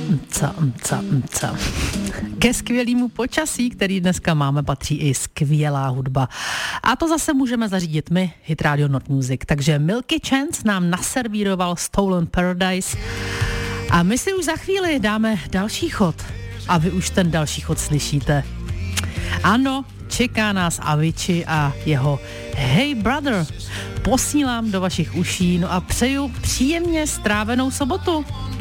Ke skvělému počasí, který dneska máme, patří i skvělá hudba. A to zase můžeme zařídit my, Hit Radio Not Music. Takže Milky Chance nám naservíroval Stolen Paradise a my si už za chvíli dáme další chod. A vy už ten další chod slyšíte. Ano, čeká nás Avicii a jeho Hey Brother. Posílám do vašich uší, no a přeju příjemně strávenou sobotu.